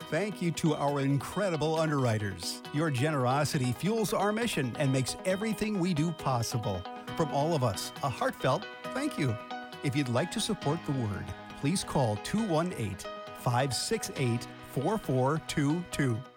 Thank you to our incredible underwriters. Your generosity fuels our mission and makes everything we do possible. From all of us, a heartfelt thank you. If you'd like to support the Word, please call 218-568-4422.